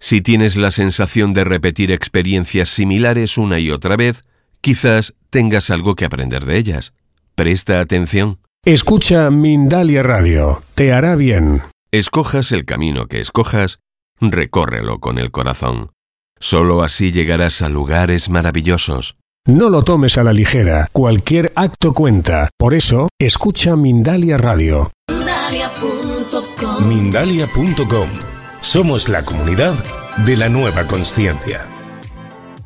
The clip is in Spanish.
Si tienes la sensación de repetir experiencias similares una y otra vez, quizás tengas algo que aprender de ellas. Presta atención. Escucha Mindalia Radio. Te hará bien. Escojas el camino que escojas, recórrelo con el corazón. Solo así llegarás a lugares maravillosos. No lo tomes a la ligera. Cualquier acto cuenta. Por eso, escucha Mindalia Radio. Mindalia.com. Somos la comunidad de la nueva consciencia.